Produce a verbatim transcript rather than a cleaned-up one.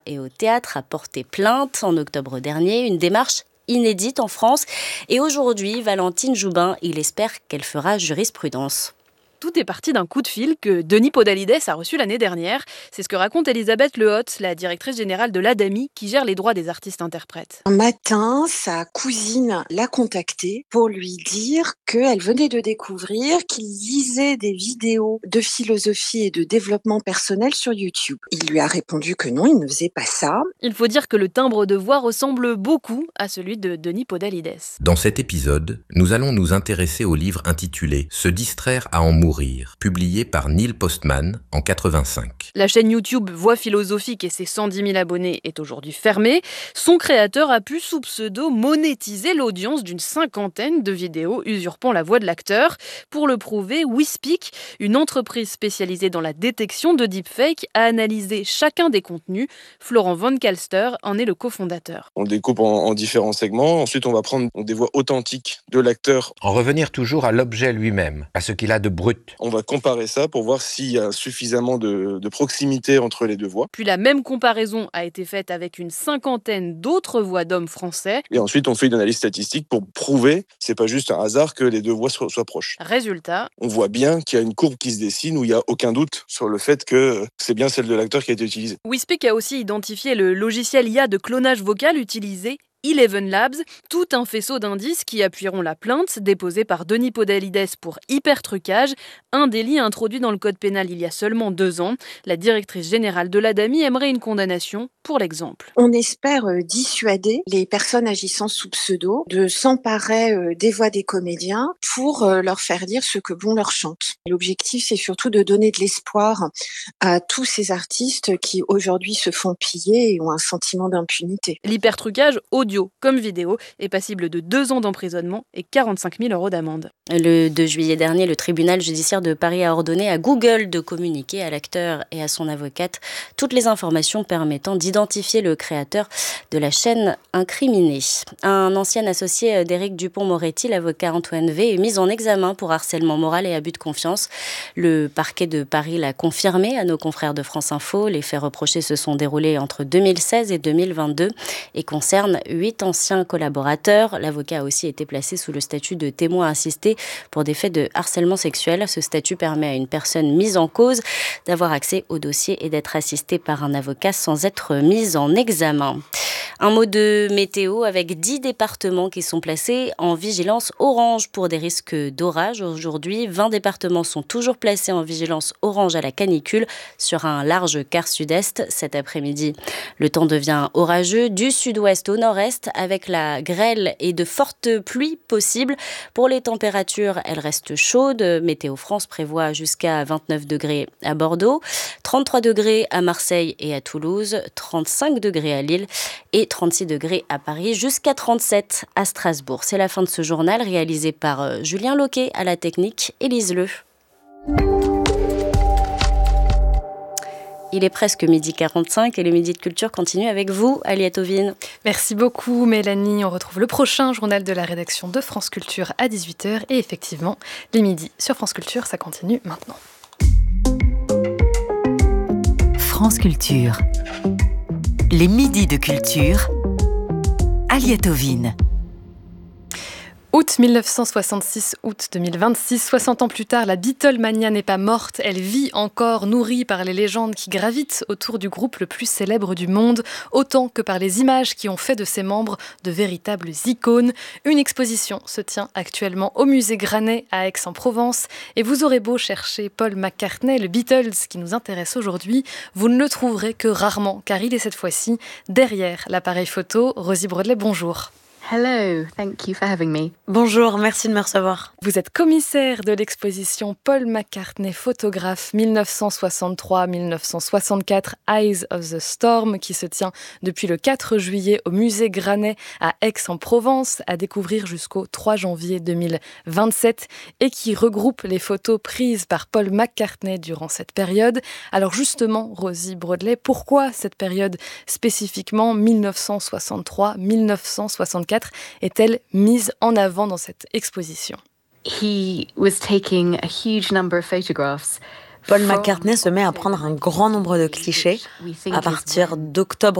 et au théâtre a porté plainte en octobre dernier, une démarche inédite en France. Et aujourd'hui, Valentine Joubin, il espère qu'elle fera jurisprudence. Tout est parti d'un coup de fil que Denis Podalides a reçu l'année dernière. C'est ce que raconte Elisabeth Lehotte, la directrice générale de l'A D A M I, qui gère les droits des artistes-interprètes. Un matin, sa cousine l'a contactée pour lui dire qu'elle venait de découvrir qu'il lisait des vidéos de philosophie et de développement personnel sur YouTube. Il lui a répondu que non, il ne faisait pas ça. Il faut dire que le timbre de voix ressemble beaucoup à celui de Denis Podalides. Dans cet épisode, nous allons nous intéresser au livre intitulé « Se distraire à en mourir », publié par Neil Postman en quatre-vingt-cinq. La chaîne YouTube Voix philosophique et ses cent dix mille abonnés est aujourd'hui fermée. Son créateur a pu, sous pseudo, monétiser l'audience d'une cinquantaine de vidéos usurpant la voix de l'acteur. Pour le prouver, WeSpeak, une entreprise spécialisée dans la détection de deepfake, a analysé chacun des contenus. Florent Von Kalster en est le cofondateur. On le découpe en, en différents segments. Ensuite, on va prendre des voix authentiques de l'acteur. En revenir toujours à l'objet lui-même, à ce qu'il a de brut. On va comparer ça pour voir s'il y a suffisamment de, de proximité entre les deux voix. Puis la même comparaison a été faite avec une cinquantaine d'autres voix d'hommes français. Et ensuite, on fait une analyse statistique pour prouver, c'est pas juste un hasard que les deux voix soient, soient proches. Résultat, on voit bien qu'il y a une courbe qui se dessine où il n'y a aucun doute sur le fait que c'est bien celle de l'acteur qui a été utilisée. WeSpeak a aussi identifié le logiciel I A de clonage vocal utilisé, Eleven Labs, tout un faisceau d'indices qui appuieront la plainte déposée par Denis Podalides pour hypertrucage, un délit introduit dans le code pénal il y a seulement deux ans. La directrice générale de l'A D A M I aimerait une condamnation pour l'exemple. On espère dissuader les personnes agissant sous pseudo de s'emparer des voix des comédiens pour leur faire dire ce que bon leur chante. L'objectif, c'est surtout de donner de l'espoir à tous ces artistes qui aujourd'hui se font piller et ont un sentiment d'impunité. L'hypertrucage audio comme vidéo est passible de deux ans d'emprisonnement et quarante-cinq mille euros d'amende. Le deux juillet dernier, le tribunal judiciaire de Paris a ordonné à Google de communiquer à l'acteur et à son avocate toutes les informations permettant d'identifier le créateur de la chaîne incriminée. Un ancien associé d'Éric Dupond-Moretti, l'avocat Antoine V, est mis en examen pour harcèlement moral et abus de confiance. Le parquet de Paris l'a confirmé à nos confrères de France Info. Les faits reprochés se sont déroulés entre deux mille seize et deux mille vingt-deux et concernent huit anciens collaborateurs. L'avocat a aussi été placé sous le statut de témoin assisté pour des faits de harcèlement sexuel. Ce statut permet à une personne mise en cause d'avoir accès au dossier et d'être assistée par un avocat sans être mise en examen. Un mot de météo avec dix départements qui sont placés en vigilance orange pour des risques d'orage. Aujourd'hui, vingt départements sont toujours placés en vigilance orange à la canicule sur un large quart sud-est. Cet après-midi, le temps devient orageux du sud-ouest au nord-est avec la grêle et de fortes pluies possibles. Pour les températures, elles restent chaudes. Météo France prévoit jusqu'à vingt-neuf degrés à Bordeaux, trente-trois degrés à Marseille et à Toulouse, trente-cinq degrés à Lille et trente-six degrés à Paris, jusqu'à trente-sept à Strasbourg. C'est la fin de ce journal réalisé par Julien Loquet à la technique, Élise Leu. Il est presque midi quarante-cinq et le Midi de Culture continue avec vous, Aliette Ovine. Merci beaucoup Mélanie. On retrouve le prochain journal de la rédaction de France Culture à dix-huit heures. Et effectivement, les midis sur France Culture, ça continue maintenant. France Culture. Les midis de culture. Aliette Ovine. Août mille neuf cent soixante-six, août deux mille vingt-six, soixante ans plus tard, la Beatlemania n'est pas morte, elle vit encore, nourrie par les légendes qui gravitent autour du groupe le plus célèbre du monde, autant que par les images qui ont fait de ses membres de véritables icônes. Une exposition se tient actuellement au musée Granet à Aix-en-Provence, et vous aurez beau chercher Paul McCartney, le Beatles qui nous intéresse aujourd'hui, vous ne le trouverez que rarement, car il est cette fois-ci derrière l'appareil photo. Rosie Brodelet, bonjour. Hello, thank you for having me. Bonjour, merci de me recevoir. Vous êtes commissaire de l'exposition Paul McCartney photographe dix-neuf cent soixante-trois dix-neuf cent soixante-quatre Eyes of the Storm qui se tient depuis le quatre juillet au musée Granet à Aix-en-Provence à découvrir jusqu'au trois janvier deux mille vingt-sept et qui regroupe les photos prises par Paul McCartney durant cette période. Alors justement, Rosie Brodelet, pourquoi cette période spécifiquement dix-neuf cent soixante-trois dix-neuf cent soixante-quatre est-elle mise en avant dans cette exposition? He was taking a huge number of photographs Paul McCartney se met à prendre un grand nombre de clichés à partir d'octobre